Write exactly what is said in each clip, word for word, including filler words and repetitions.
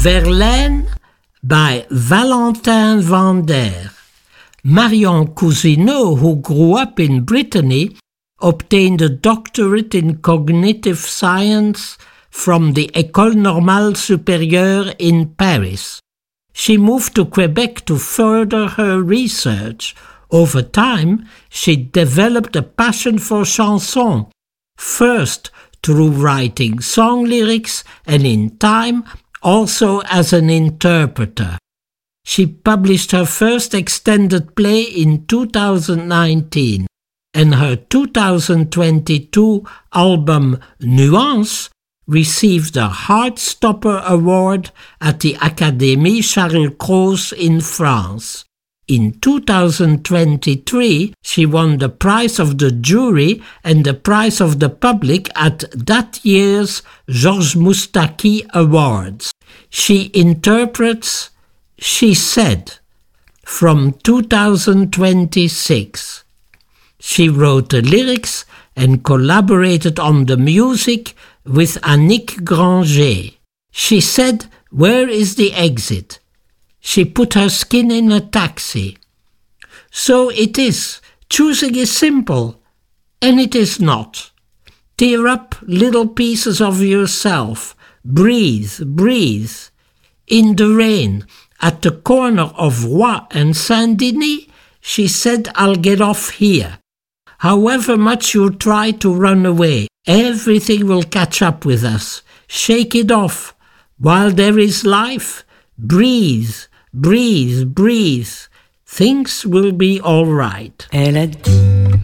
Verlaine by Valentin Van Der. Marion Cousineau, who grew up in Brittany, obtained a doctorate in cognitive science from the École Normale Supérieure in Paris. She moved to Quebec to further her research. Over time, she developed a passion for chanson, first through writing song lyrics and in time also as an interpreter. She published her first extended play in two thousand nineteen, and her two thousand twenty-two album Nuance received a Heartstopper Award at the Académie Charles Cros in France. In two thousand twenty-three, she won the prize of the jury and the prize of the public at that year's Georges Moustaki Awards. She interprets She Said from two thousand twenty-six. She wrote the lyrics and collaborated on the music with Annick Granger. She said, "Where is the exit?" She put her skin in a taxi. So it is. Choosing is simple, and it is not. Tear up little pieces of yourself. Breathe, breathe. In the rain, at the corner of Roy and Saint-Denis, she said, "I'll get off here." However much you try to run away, everything will catch up with us. Shake it off. While there is life, breathe, breathe, breathe. Things will be all right. Elle a dit,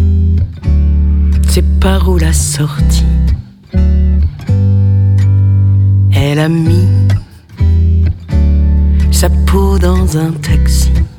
c'est par où la sortie. Elle a mis sa peau dans un taxi.